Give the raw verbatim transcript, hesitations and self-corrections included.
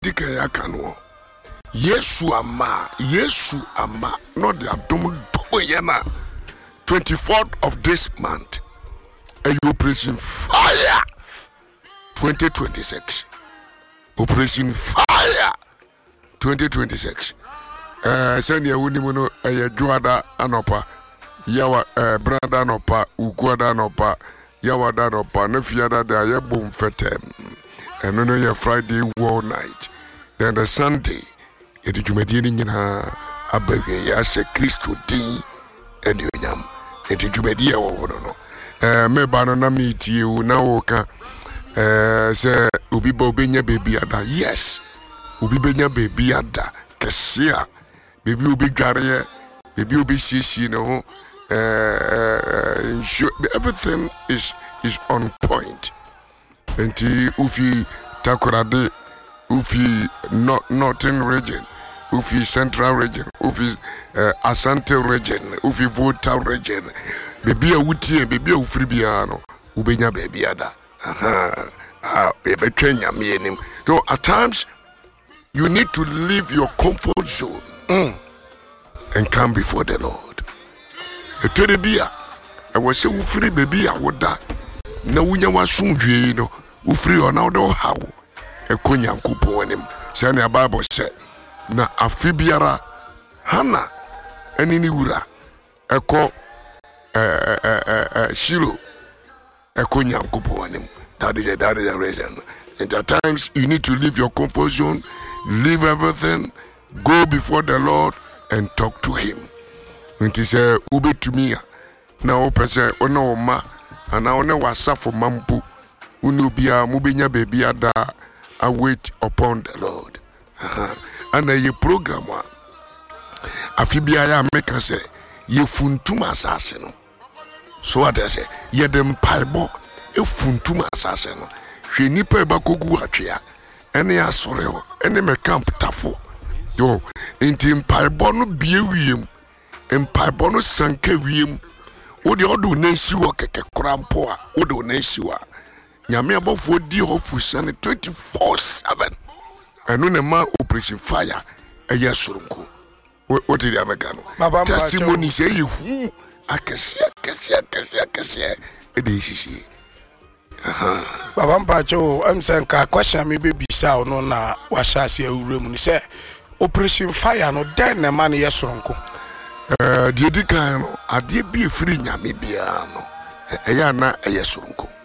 dika ya kanwo Yesu ama Yesu ama not the adom do yana twenty-fourth of this month a operation fire twenty twenty-six operation fire twenty twenty-six eh send ya woni mu no eh dwada anopa yawa eh brada anopa uguada anopa yawa da anopa na fiada da ya bom fetem eno no ya Friday war night then the Sunday it jumadi ni nyina abawe ya she Kristo din ene onyam it jumadi ya wo no no eh me ba no na meetie u na wo ka eh se obi ba obenya baby ada yes obi benya baby ada kesia baby obi dware baby obi sisi no eh everything is is on point enti ufi takorade ufi not northern region ufi central region ufi uh, Asante region ufi Volta region baby a wutie baby a ufiri bia no ubenya baby ada aha ah e be twenya me enim so at times you need to leave your comfort zone mm. and come before the Lord etede bia e wo se ufiri baby a woda na wunya wasumdwe no ufiri ona wodo hawo ekonya nkupon anim se na Bible say na afibiara Hana enini wura eko eh eh eh Shilo ekonya nkupon anim that is a that is a reason and at times you need to leave your comfort zone, leave everything, go before the Lord and talk to him. It is a ube to me na opese ona oma ana ona wasa for mampu unubia mubenya baby ada I wait upon the Lord. Uh-huh. And a ye program wa afibia ya make say ye funtuma asase no. So what I say ye dem paibo e funtuma asase no. Hwe nipa e ba kogu atwea ene asore ho ene me camp tafo. Yo enti paibo no bie wiem. Empaibo no sanka wiem. Wo de odo na nsi wo keke krampo a wo de na nsi wa. Nyame abofo di hofusane twenty-four seven. Eno ne ma operation fire eye soronko. What did I make no? Testimony say you hu akese akese akese akese e dey sisi. Aha. Baba mpacho am say ka question me be bisa no na wa shase awure mu ni say operation fire no den na ma ne ye soronko. Eh die di kan no ade bi efiri nyame bia no. Eya na eye soronko.